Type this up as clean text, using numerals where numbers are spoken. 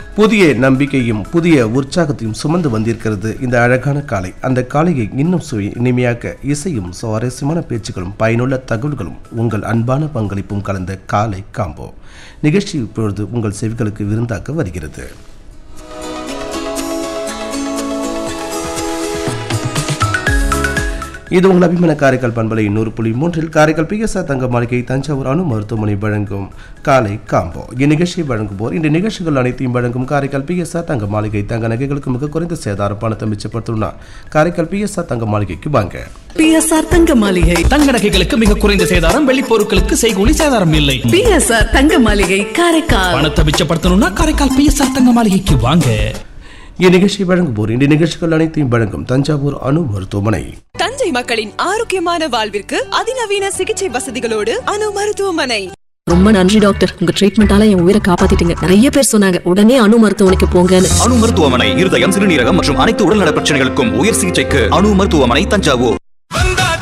புதிய நம்பிக்கையும் புதிய உற்சாகத்தையும் சுமந்து வந்திருக்கிறது இந்த அழகான காலை. அந்த காலையை இன்னும் இனிமையாக்க இசையும் சுவாரஸ்யமான பேச்சுகளும் பயனுள்ள தகவல்களும் உங்கள் அன்பான பங்களிப்பும் கலந்த காலை காம்போ நிகழ்ச்சி இப்பொழுது உங்கள் செவிகளுக்கு விருந்தாக்க வருகிறது. இது உங்கள் அபிமான காரைக்கால் பண்பலை 100.3 காரைக்கால் PSR தங்க மாளிகை தஞ்சாவூர் அணு மருத்துவமனை வழங்கும் காலை காம்போ. இந்நிகழ்ச்சியை வழங்குவோர் இந்த நிகழ்ச்சிகள் அனைத்தையும் வழங்கும் காரைக்கால் PSR தங்க மாளிகை. தங்க நகைகளுக்கு மிக குறைந்த சேதார பணத்தை மிச்சப்படுத்தணும்னா காரைக்கால் PSR தங்க மாளிகைக்கு வாங்க. PSR தங்க மாளிகை. தங்க நகைகளுக்கு மிக குறைந்த சேதாரம், வெள்ளி பொருட்களுக்கு செய்கூலி சேதாரம் இல்லை. PSR தங்க மாளிகை காரைக்கால். பணத்தை மிச்சப்படுத்தணும்னா காரைக்கால் PSR தங்க மாளிகைக்கு வாங்க. இந்நிகழ்ச்சியை வழங்குவோர் இந்த நிகழ்ச்சிகள் அனைத்தையும் வழங்கும் தஞ்சாவூர் அணு மருத்துவமனை. தஞ்சை மக்களின் ஆரோக்கியமான வாழ்விற்கு அதிநவீன சிகிச்சை வசதிகளோடு அணு மருத்துவமனை. ரொம்ப நன்றி டாக்டர், உங்க ட்ரீட்மெண்டால என் உயிரை காப்பாத்திட்டீங்க. நிறைய பேர் சொன்னாங்க உடனே அணு மருத்துவமனைக்கு போங்கன்னு. அணு மருத்துவமனை இருதயம், சிறுநீரகம் மற்றும் அனைத்து உடல்நல பிரச்சனைகளுக்கும் உயர் சிகிச்சைக்கு அணு மருத்துவமனை தஞ்சாவூர்.